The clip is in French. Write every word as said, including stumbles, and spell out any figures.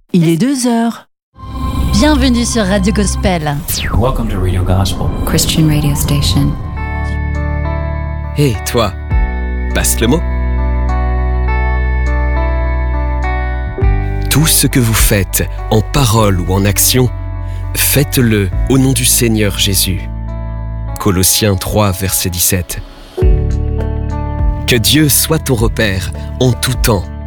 Il est deux heures. Bienvenue sur Radio Gospel. Welcome to Radio Gospel. Christian radio station. Hé, hey, toi, passe le mot. Tout ce que vous faites, en parole ou en action, faites-le au nom du Seigneur Jésus. Colossiens trois, verset dix-sept. Que Dieu soit ton repère en tout temps,